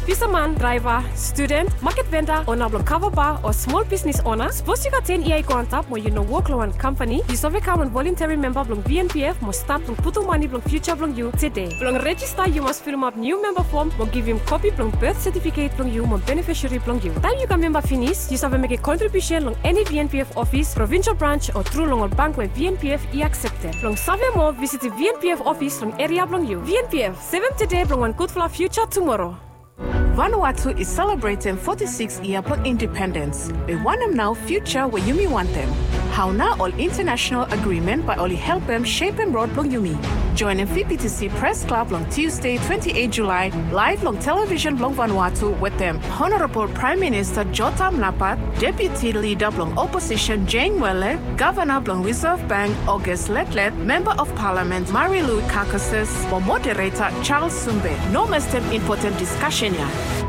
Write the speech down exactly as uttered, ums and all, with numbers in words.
fisherman, driver, student, market vendor, owner blong cover bar or small business owner. Suppose you got ten E I go on top when you know work law and company. You survey come on voluntary member blong V N P F must start blong putu money blong future blong you today. Blong register you must fill up new member form or give him copy blong birth certificate blong you mon beneficiary blong you. Time you can member finish, you survey make a contribution long any V N P F office, provincial branch or through long or bank where V N P F is accepted. Long survey more visit the V N P F office long area blong you. V N P F seven today blong one good for our future tomorrow. Vanuatu is celebrating forty-six years of independence. We want them now future where Yumi want them. How now all international agreement by only help them shape and road long Yumi. Join in V P T C Press Club on Tuesday, twenty-eighth July, live on television long Vanuatu with them. Honorable Prime Minister Jota Mnapat, Deputy Leader long Opposition Jane Welle, Governor long Reserve Bank August Letlet, Member of Parliament Marilu Carcasses, or Moderator Charles Sumbe. No mistake important discussion here.